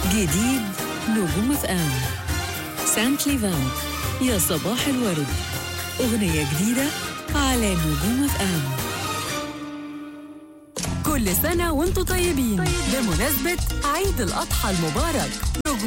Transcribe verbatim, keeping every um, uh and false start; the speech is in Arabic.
جديد نجوم اف ام سانت ليفان يا صباح الورد، أغنية جديدة على نجوم اف ام. كل سنة وانتم طيبين بمناسبة عيد الأضحى المبارك.